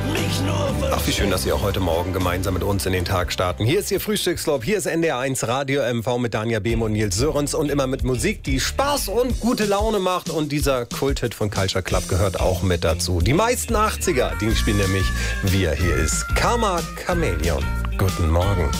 Ach, wie schön, dass Sie auch heute Morgen gemeinsam mit uns in den Tag starten. Hier ist Ihr Frühstücksclub, hier ist NDR1 Radio MV mit Danja Behm und Nils Sörens und immer mit Musik, die Spaß und gute Laune macht. Und dieser Kulthit von Culture Club gehört auch mit dazu. Die meisten 80er, die spielen nämlich Wir. Hier ist Karma Chameleon. Guten Morgen.